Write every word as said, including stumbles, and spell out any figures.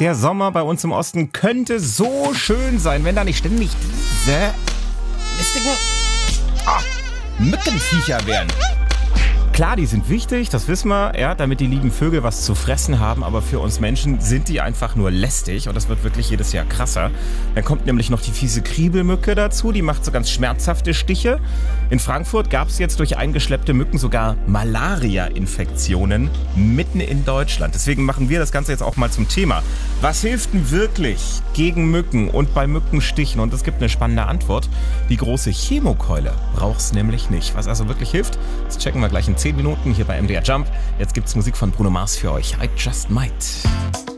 der Sommer bei uns im Osten könnte so schön sein, wenn da nicht ständig diese mistigen oh, Mückenviecher wären. Klar, die sind wichtig, das wissen wir, ja, damit die lieben Vögel was zu fressen haben, aber für uns Menschen sind die einfach nur lästig und das wird wirklich jedes Jahr krasser. Dann kommt nämlich noch die fiese Kriebelmücke dazu, die macht so ganz schmerzhafte Stiche. In Frankfurt gab es jetzt durch eingeschleppte Mücken sogar Malaria-Infektionen mitten in Deutschland. Deswegen machen wir das Ganze jetzt auch mal zum Thema. Was hilft denn wirklich gegen Mücken und bei Mückenstichen? Und es gibt eine spannende Antwort. Die große Chemokeule braucht es nämlich nicht. Was also wirklich hilft, das checken wir gleich in zehn Minuten hier bei M D R Jump. Jetzt gibt's Musik von Bruno Mars für euch. I Just Might.